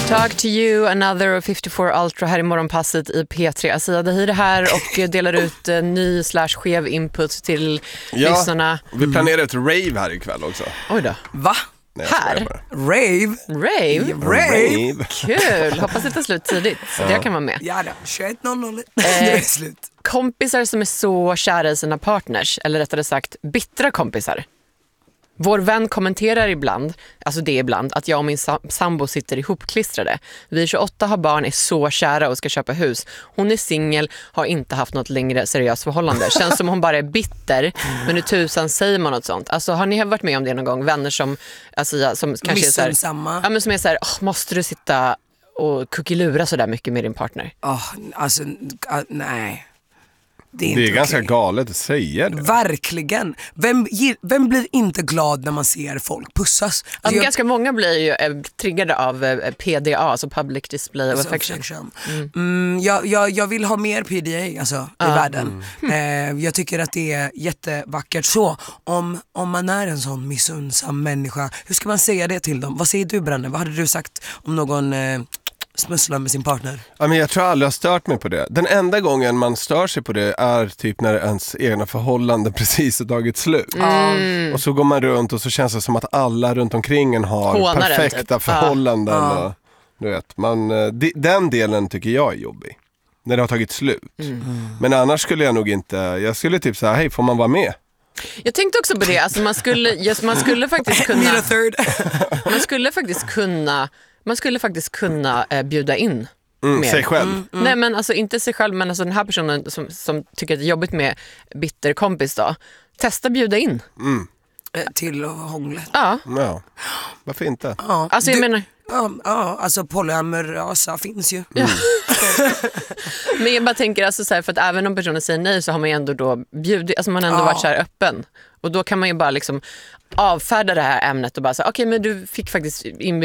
Talk to you, another 54 Ultra här i morgonpasset i P3. Asia Dahir här och delar ut ny/skev input till lyssnarna. Vi planerar ett rave här ikväll också. Oj då. Va? Nej, Här? Rave? Kul, hoppas det tar slut tidigt så jag kan vara med. Ja då, 21.00. Det är slut. Kompisar som är så kära i sina partners, eller rättare sagt bittra kompisar. Vår vän kommenterar ibland, alltså det är ibland, att jag och min sambo sitter ihopklistrade. Vi är 28, har barn, är så kära och ska köpa hus. Hon är singel, har inte haft något längre seriöst förhållande. Känns som hon bara är bitter, men hur tusan säger man något sånt? Alltså har ni varit med om det någon gång? Vänner som, alltså, som kanske är så här, ja, men som är så här, måste du sitta och kuckilura så där mycket med din partner? Alltså, nej. Det är ganska galet att säga det. Verkligen. Vem blir inte glad när man ser folk pussas? Alltså ganska många blir ju triggade av PDA, alltså Public Display of Affection. Jag vill ha mer PDA alltså, i världen. Jag tycker att det är jättevackert. Så om man är en sån missunnsam människa, hur ska man säga det till dem? Vad säger du, Branne? Vad hade du sagt om någon smusslar med sin partner? Ja, men jag tror aldrig jag har stört mig på det. Den enda gången man stör sig på det är typ när ens egna förhållande precis har tagit slut. Och så går man runt och så känns det som att alla runt omkring en har perfekta förhållanden. Och, du vet, den delen tycker jag är jobbig. När det har tagit slut. Men annars skulle jag nog inte, jag skulle typ säga, hej, får man vara med? Jag tänkte också på det, alltså man skulle faktiskt kunna man skulle faktiskt kunna bjuda in sig själv. Nej, men alltså inte sig själv, men alltså den här personen som tycker att det är jobbigt med bitter kompis då. Testa bjuda in. Till hånglet. Ja. Varför inte? Alltså jag menar... alltså polyamorösa finns ju. Men jag bara tänker alltså så här, för att även om personen säger nej så har man ju ändå då bjudit, alltså man har ändå varit så här öppen. Och då kan man ju bara liksom avfärda det här ämnet och bara säga okej, men du fick faktiskt inbjudan